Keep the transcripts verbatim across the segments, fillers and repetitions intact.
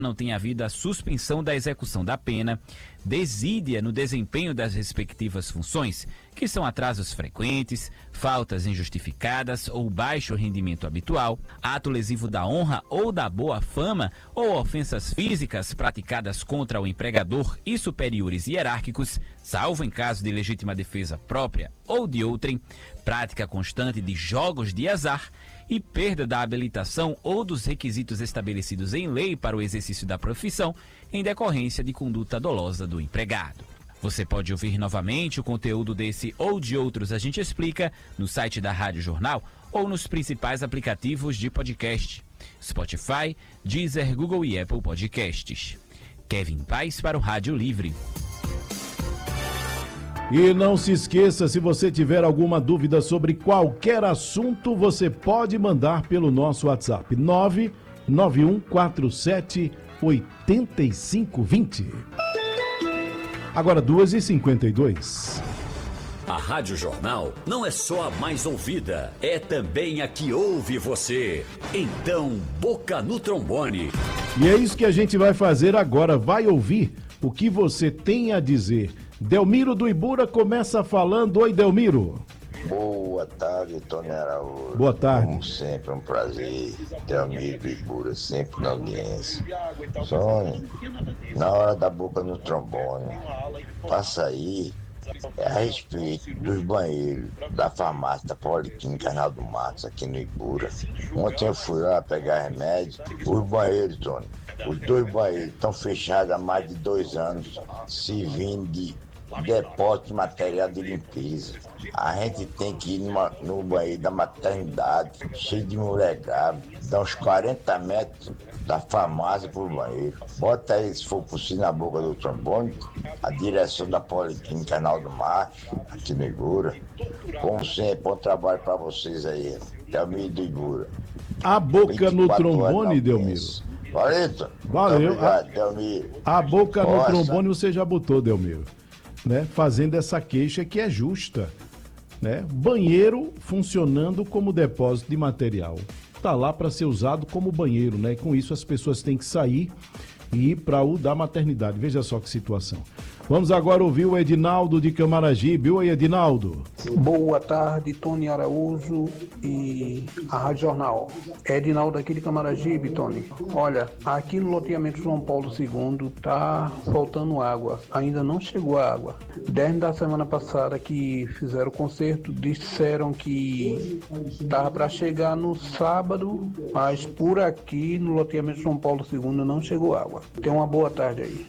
não tenha havido a suspensão da execução da pena, desídia no desempenho das respectivas funções, que são atrasos frequentes, faltas injustificadas ou baixo rendimento habitual, ato lesivo da honra ou da boa fama ou ofensas físicas praticadas contra o empregador e superiores hierárquicos, salvo em caso de legítima defesa própria ou de outrem, prática constante de jogos de azar e perda da habilitação ou dos requisitos estabelecidos em lei para o exercício da profissão em decorrência de conduta dolosa do empregado. Você pode ouvir novamente o conteúdo desse ou de outros A Gente Explica no site da Rádio Jornal ou nos principais aplicativos de podcast: Spotify, Deezer, Google e Apple Podcasts. Kevin Paz para o Rádio Livre. E não se esqueça, se você tiver alguma dúvida sobre qualquer assunto, você pode mandar pelo nosso WhatsApp nove nove um quatro sete oito cinco dois zero. Agora duas e cinquenta e dois. A Rádio Jornal não é só a mais ouvida, é também a que ouve você. Então, boca no trombone. E é isso que a gente vai fazer agora, vai ouvir o que você tem a dizer. Delmiro do Ibura começa falando. Oi, Delmiro. Boa tarde, Tony Araújo. Boa tarde. Como sempre, um prazer. Delmiro do Ibura, sempre na audiência. Tony, na hora da boca no trombone, passa aí é a respeito dos banheiros da farmácia da Policlínica Arnaldo Matos, aqui no Ibura. Ontem eu fui lá pegar remédio. Os banheiros, Tony, os dois banheiros estão fechados há mais de dois anos, servindo de depósito de material de limpeza. A gente tem que ir numa, no banheiro da maternidade, cheio de molecada, dá uns quarenta metros da farmácia pro banheiro. Bota aí, se for possível, na boca do trombone, a direção da Policlínica Arnaldo Matos, aqui no Ibura. Como sempre, bom trabalho para vocês aí, Delmiro do Ibura. A boca no trombone, Delmiro. Valeu, Valeu. Obrigado, Delmiro. A boca Nossa. no trombone você já botou, Delmiro, né? Fazendo essa queixa que é justa, né? Banheiro funcionando como depósito de material. Tá lá para ser usado como banheiro, né? Com isso as pessoas têm que sair e ir para o da maternidade. Veja só que situação. Vamos agora ouvir o Edinaldo de Camaragibe. Oi, Edinaldo. Boa tarde, Tony Araújo e a Rádio Jornal. Edinaldo aqui de Camaragibe, Tony. Olha, aqui no loteamento João Paulo segundo tá faltando água. Ainda não chegou a água. Desde da semana passada que fizeram o concerto, disseram que tava para chegar no sábado, mas por aqui no loteamento João Paulo segundo não chegou água. Tenha uma boa tarde aí.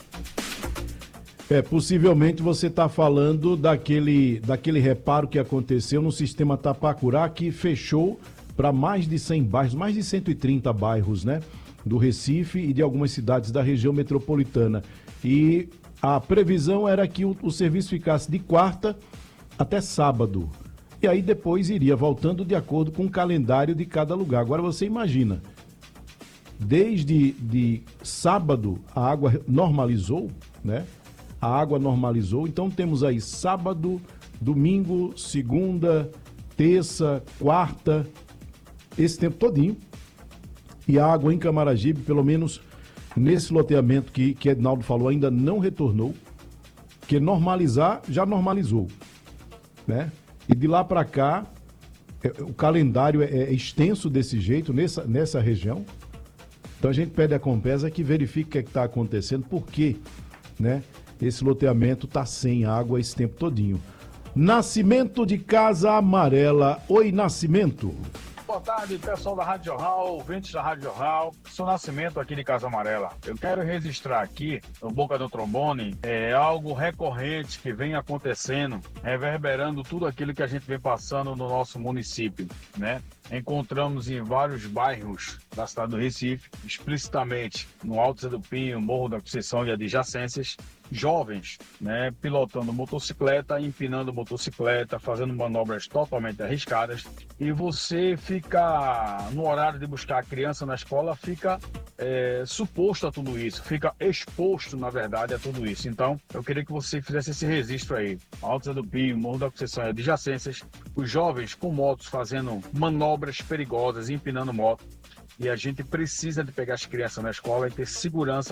É, possivelmente você está falando daquele, daquele reparo que aconteceu no sistema Tapacurá, que fechou para mais de cem bairros, mais de cento e trinta bairros, né? Do Recife e de algumas cidades da região metropolitana. E a previsão era que o, o serviço ficasse de quarta até sábado. E aí depois iria voltando de acordo com o calendário de cada lugar. Agora você imagina, desde de sábado a água normalizou, né? A água normalizou, então temos aí sábado, domingo, segunda, terça, quarta, esse tempo todinho. E a água em Camaragibe, pelo menos nesse loteamento que, que Edinaldo falou, ainda não retornou. Porque normalizar, já normalizou, né? E de lá para cá, é, o calendário é, é extenso desse jeito, nessa, nessa região. Então a gente pede a Compesa que verifique o que é está acontecendo, por quê, né? Esse loteamento está sem água esse tempo todinho. Nascimento de Casa Amarela. Oi, Nascimento. Boa tarde, pessoal da Rádio Jornal, ouvintes da Rádio Jornal. Sou Nascimento aqui de Casa Amarela. Eu quero registrar aqui, no Boca do Trombone, é algo recorrente que vem acontecendo, reverberando tudo aquilo que a gente vem passando no nosso município, né? Encontramos em vários bairros da cidade do Recife, explicitamente no Alto Zé do Pinho, Morro da Conceição e adjacências, jovens, né, pilotando motocicleta, empinando motocicleta, fazendo manobras totalmente arriscadas, e você fica, no horário de buscar a criança na escola, fica é, suposto a tudo isso, fica exposto, na verdade, a tudo isso. Então, eu queria que você fizesse esse registro aí. Alto Zé do Pinho, Morro da Conceição e adjacências, os jovens com motos fazendo manobras perigosas, empinando moto, e a gente precisa de pegar as crianças na escola e ter segurança